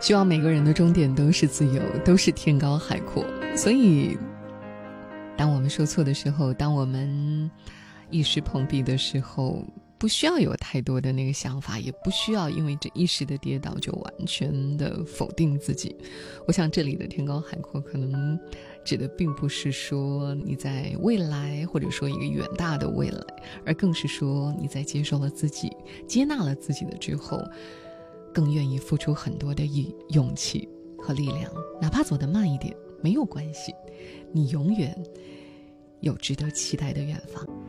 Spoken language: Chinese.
希望每个人的终点都是自由，都是天高海阔。所以当我们说错的时候，当我们一时碰壁的时候，不需要有太多的那个想法，也不需要因为这一时的跌倒就完全的否定自己。我想这里的天高海阔可能指的并不是说你在未来，或者说一个远大的未来，而更是说你在接受了自己，接纳了自己的之后，更愿意付出很多的勇气和力量，哪怕走得慢一点没有关系，你永远有值得期待的远方。